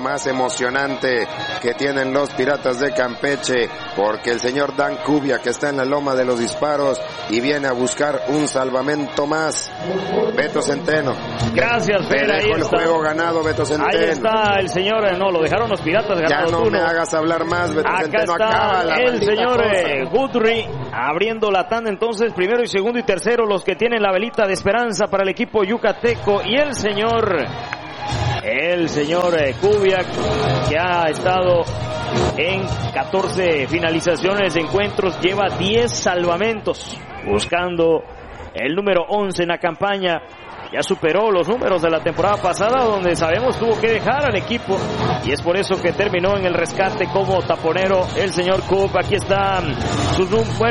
más emocionante que tienen los Piratas de Campeche, porque el señor Dan Kubiak que está en la loma de los disparos y viene a buscar un salvamento más. Beto Centeno. Gracias, Fer. Ahí el juego ganado, Beto Centeno. Ahí está el señor, no, lo dejaron los Piratas ganados. Ya no me hagas hablar más, Beto Centeno. Acaba la el señor Guthrie abriendo la tanda, entonces primero y segundo y tercero los que tienen la velita de esperanza para el equipo yucateco, y el señor Kubiak, que ha estado en 14 finalizaciones de encuentros, lleva 10 salvamentos, buscando el número 11 en la campaña. Ya superó los números de la temporada pasada, donde sabemos tuvo que dejar al equipo, y es por eso que terminó en el rescate como taponero el señor Coop. Aquí están sus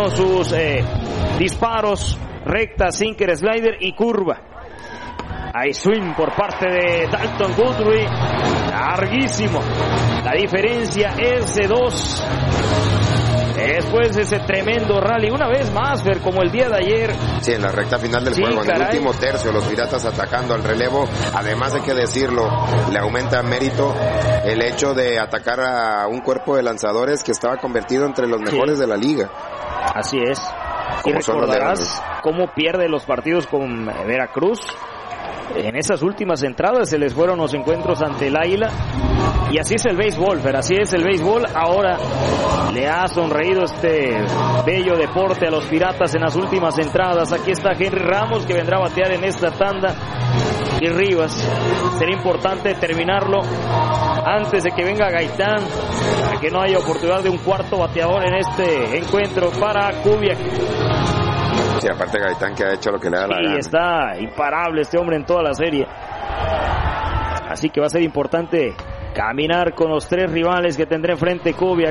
disparos: recta, sinker, slider y curva. Hay swing por parte de Dalton Guthrie, larguísimo. La diferencia es de 2. Después de ese tremendo rally, una vez más, ver como el día de ayer. Sí, en la recta final del juego, en el último tercio, los Piratas atacando al relevo. Además de que decirlo, le aumenta mérito el hecho de atacar a un cuerpo de lanzadores que estaba convertido entre los mejores de la liga. Así es. Y recordarás cómo pierde los partidos con Veracruz. En esas últimas entradas se les fueron los encuentros ante el Águila. Y así es el béisbol, pero así es el béisbol. Ahora le ha sonreído este bello deporte a los Piratas en las últimas entradas. Aquí está Henry Ramos, que vendrá a batear en esta tanda. Y Rivas, será importante terminarlo antes de que venga Gaitán, para que no haya oportunidad de un cuarto bateador en este encuentro para Kubiak. Sí, aparte Gaitán, que ha hecho lo que le da la gana. Y está imparable este hombre en toda la serie. Así que va a ser importante caminar con los 3 rivales que tendrá enfrente Kubiak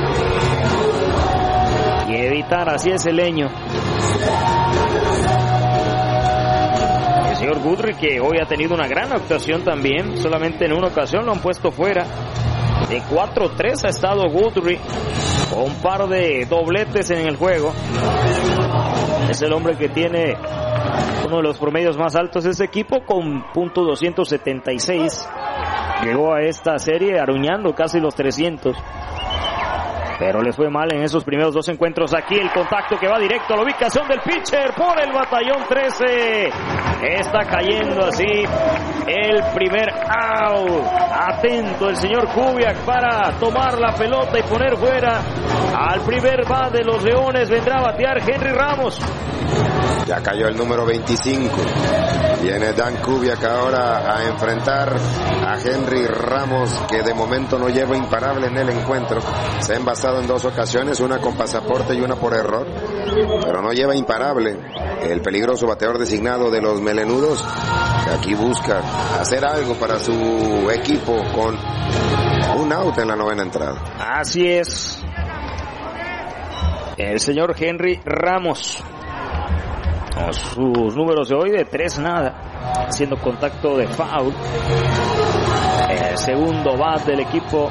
y evitar así ese leño. El señor Guthrie, que hoy ha tenido una gran actuación también, solamente en una ocasión lo han puesto fuera. De 4-3 ha estado Guthrie, con un par de dobletes en el juego. Es el hombre que tiene uno de los promedios más altos de ese equipo, con .276. Llegó a esta serie aruñando casi los 300. Pero les fue mal en esos primeros 2 encuentros. Aquí el contacto que va directo a la ubicación del pitcher por el batallón 13. Está cayendo así el primer out. Atento el señor Kubiak para tomar la pelota y poner fuera al primer bat de los Leones. Vendrá a batear Henry Ramos. Ya cayó el número 25. Viene Dan Kubiak ahora a enfrentar a Henry Ramos, que de momento no lleva imparable en el encuentro. Se ha envasado en 2 ocasiones, una con pasaporte y una por error, pero no lleva imparable. El peligroso bateador designado de los melenudos, que aquí busca hacer algo para su equipo con un out en la 9ª entrada. Así es. El señor Henry Ramos, sus números de hoy de 3-0, haciendo contacto de foul. El segundo bat del equipo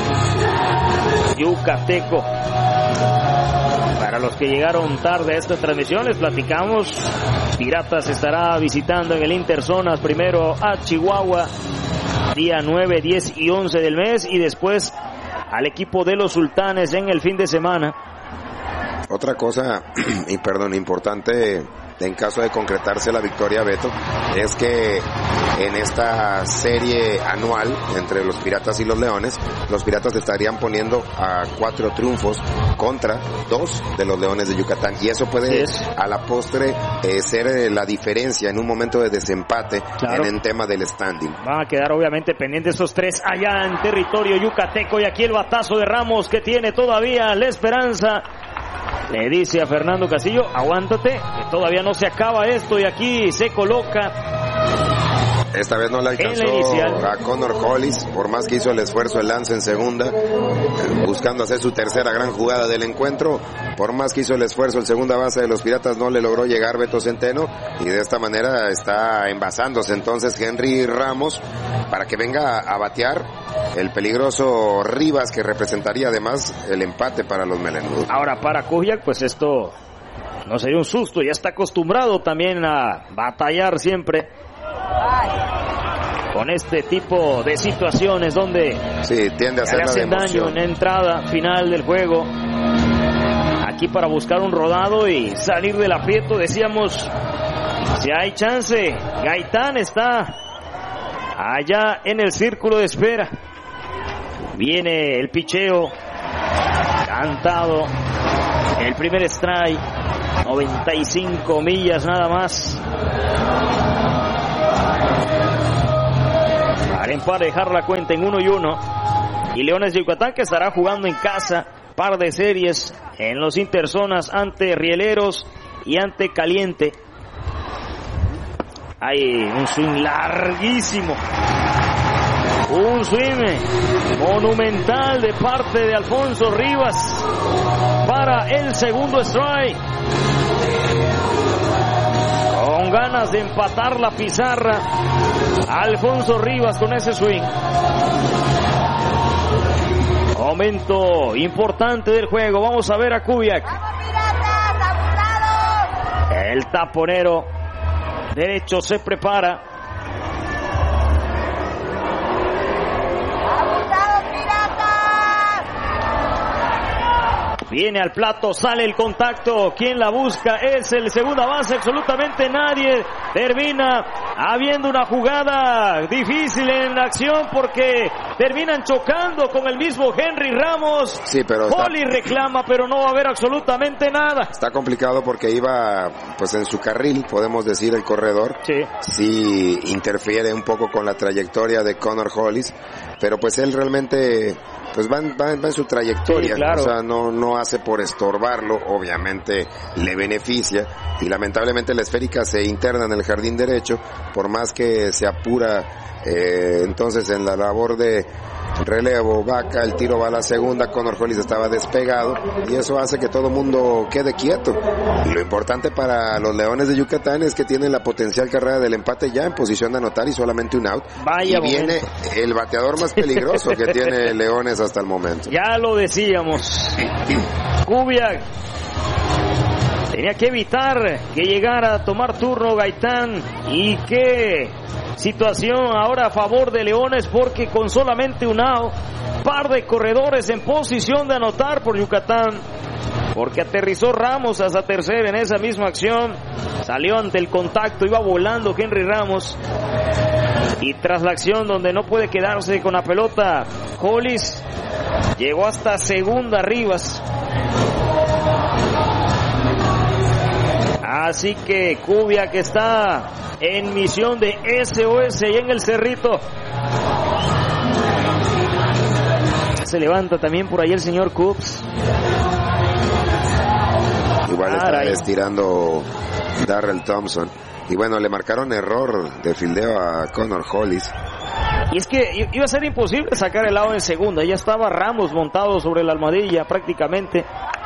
yucateco. Para los que llegaron tarde a esta transmisión, les platicamos: Piratas estará visitando en el Interzonas primero a Chihuahua, día 9, 10 y 11 del mes, y después al equipo de los Sultanes en el fin de semana. Otra cosa, importante en caso de concretarse la victoria, Beto, es que en esta serie anual entre los Piratas y los Leones, los Piratas estarían poniendo a 4 triunfos contra 2 de los Leones de Yucatán, y eso puede a la postre ser la diferencia en un momento de desempate, claro, en el tema del standing. Van a quedar obviamente pendientes esos 3 allá en territorio yucateco, y aquí el batazo de Ramos, que tiene todavía la esperanza. Le dice a Fernando Castillo: aguántate, que todavía no se acaba esto, y aquí se coloca. Esta vez no le alcanzó a Connor Hollis, por más que hizo el esfuerzo el lance en segunda, buscando hacer su tercera gran jugada del encuentro. Por más que hizo el esfuerzo el segunda base de los Piratas, no le logró llegar Beto Centeno, y de esta manera está envasándose entonces Henry Ramos para que venga a batear el peligroso Rivas, que representaría además el empate para los melenudos. Ahora para Kubiak, pues esto no sería un susto, ya está acostumbrado también a batallar siempre. con este tipo de situaciones donde sí, tiende a le hacen daño en la entrada final del juego. Aquí para buscar un rodado y salir del aprieto, decíamos, si hay chance. Gaitán está allá en el círculo de espera. Viene el picheo cantado, el primer strike, 95 millas nada más para emparejar la cuenta en 1-1. Y Leones de Yucatán, que estará jugando en casa par de series en los interzonas ante Rieleros y ante Caliente. Hay un swing larguísimo, un swing monumental de parte de Alfonso Rivas para el segundo strike, con ganas de empatar la pizarra. Alfonso Rivas con ese swing. Momento importante del juego. Vamos a ver a Kubiak. El taponero derecho se prepara. Viene al plato, sale el contacto. ¿Quién la busca? Es el segunda base, absolutamente nadie. Termina habiendo una jugada difícil en la acción porque terminan chocando con el mismo Henry Ramos. Sí, pero Poli reclama, pero no va a haber absolutamente nada. Está complicado porque iba pues en su carril, podemos decir, el corredor. Sí. Sí interfiere un poco con la trayectoria de Connor Hollis, pero pues él realmente pues va en su trayectoria, sí, claro. O sea, no hace por estorbarlo, obviamente le beneficia, y lamentablemente la esférica se interna en el jardín derecho, por más que se apura entonces en la labor de relevo, Vaca, el tiro va a la segunda, Connor Hollis estaba despegado, y eso hace que todo el mundo quede quieto. Y lo importante para los Leones de Yucatán es que tienen la potencial carrera del empate ya en posición de anotar y solamente un out. Vaya, y viene el bateador más peligroso que tiene Leones hasta el momento. Ya lo decíamos, Kubiak tenía que evitar que llegara a tomar turno Gaitán, y qué situación ahora a favor de Leones, porque con solamente un out, par de corredores en posición de anotar por Yucatán, porque aterrizó Ramos hasta tercera en esa misma acción, salió ante el contacto, iba volando Henry Ramos, y tras la acción donde no puede quedarse con la pelota Hollis, llegó hasta segunda Rivas. Así que Kubiak está en misión de SOS y en el Cerrito. Se levanta también por ahí el señor Cooks. Igual está estirando Darrell Thompson. Y bueno, le marcaron error de fildeo a Connor Hollis. Y es que iba a ser imposible sacar el lado en segunda. Ya estaba Ramos montado sobre la almohadilla prácticamente.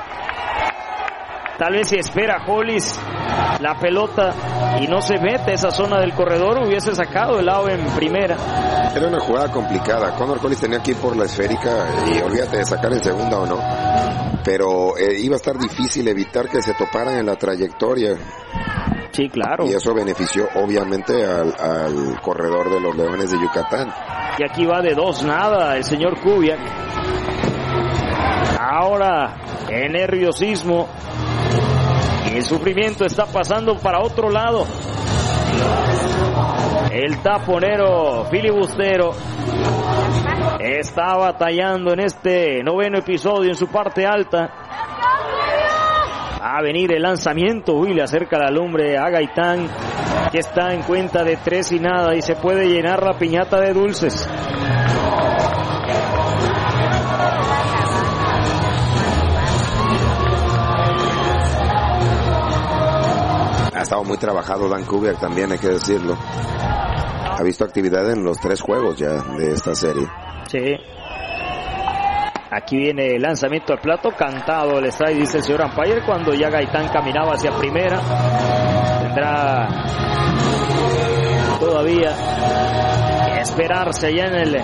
Tal vez si espera Hollis la pelota y no se mete a esa zona del corredor, hubiese sacado el lado en primera. Era una jugada complicada. Connor Hollis tenía que ir por la esférica y olvídate de sacar en segunda o no. Pero iba a estar difícil evitar que se toparan en la trayectoria. Sí, claro. Y eso benefició obviamente al corredor de los Leones de Yucatán. Y aquí va de 2-0 el señor Kubiak. Ahora el nerviosismo y el sufrimiento está pasando para otro lado. El taponero filibustero está batallando en este noveno episodio en su parte alta. Va a venir el lanzamiento. Uy, le acerca la lumbre a Gaitán, que está en cuenta de 3-0 y se puede llenar la piñata de dulces. Ha estado muy trabajado Dan Kubiak también, hay que decirlo. Ha visto actividad en los 3 juegos ya de esta serie. Sí. Aquí viene el lanzamiento al plato, cantado el strike, dice el señor umpire, cuando ya Gaitán caminaba hacia primera. Tendrá todavía que esperarse allá en el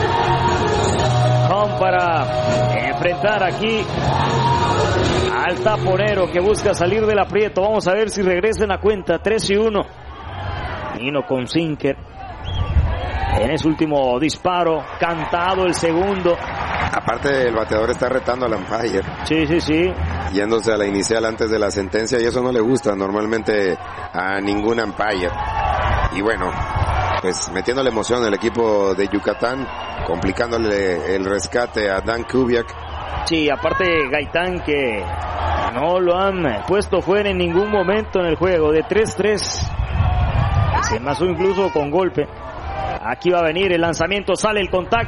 home para enfrentar aquí al taponero que busca salir del aprieto. Vamos a ver si regresa en la cuenta. 3-1. Nino con sinker. en ese último disparo, cantado el segundo. Aparte, el bateador está retando al umpire. Sí. Yéndose a la inicial antes de la sentencia, y eso no le gusta normalmente a ningún umpire. Y bueno, pues metiéndole emoción el equipo de Yucatán, complicándole el rescate a Dan Kubiak. Sí, aparte Gaitán, que no lo han puesto fuera en ningún momento en el juego, de 3-3. Se envasó incluso con golpe. Aquí va a venir el lanzamiento, sale el contacto.